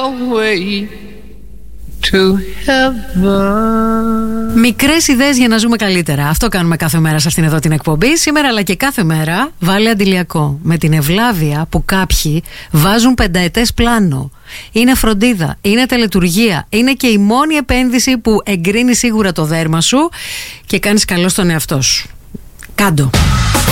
way to heaven. Μικρές ιδέες για να ζούμε καλύτερα. Αυτό κάνουμε κάθε μέρα σε αυτήν εδώ την εκπομπή. Σήμερα αλλά και κάθε μέρα βάλε αντιλιακό. Με την ευλάβεια που κάποιοι βάζουν πενταετές πλάνο. Είναι φροντίδα, είναι τελετουργία. Είναι και η μόνη επένδυση που εγκρίνει σίγουρα το δέρμα σου και κάνεις καλό στον εαυτό σου. Κάντο.